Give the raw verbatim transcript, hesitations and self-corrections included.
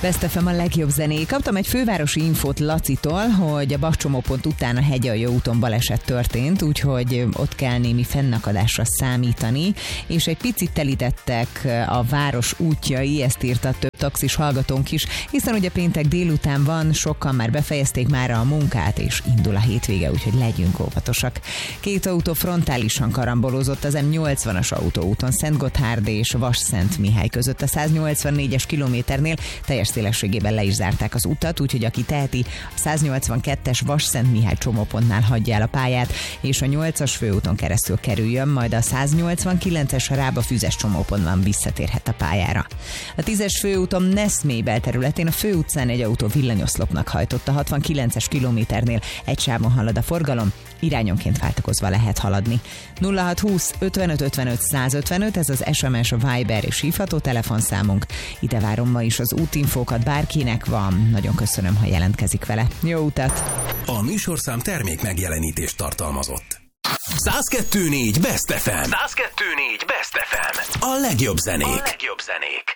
Best ef em a legjobb zené. Kaptam egy fővárosi infót Lacitól, hogy a Bach csomópont után a Hegyalja úton baleset történt, úgyhogy ott kell némi fennakadásra számítani, és egy picit telítettek a város útjai, ezt írta több taxis hallgatónk is, hiszen ugye péntek délután van, sokan már befejezték már a munkát, és indul a hétvége, úgyhogy legyünk óvatosak. Két autó frontálisan karambolozott az em nyolcvanas autóúton Szentgotthárd és Vas-Szent Mihály között a száznyolcvannégyes kilométernél teljes szélességében le is zárták az utat, úgyhogy aki teheti, a száznyolcvankettes Vas-Szent Mihály csomópontnál hagyja el a pályát, és a nyolcas főúton keresztül kerüljön, majd a száznyolcvankilences Rába-Füzes csomópontban visszatérhet a pályára. A tízes főúton Neszmély belterületén a főutcán egy autó villanyoszlopnak hajtott, a hatvankilences kilométernél egy sávon halad a forgalom, irányonként váltakozva lehet haladni. nulla hatszázhúsz ötvenöt ötvenöt százötvenöt, ez az es em es, a Viber és hívható telefonszámunk. Ide várom ma is az útinfókat, bárkinek van. Nagyon köszönöm, ha jelentkezik vele. Jó utat! A műsorszám termék megjelenítést tartalmazott. száz kettő négy Best ef em. száz kettő négy Best ef em. A legjobb zenék. A legjobb zenék.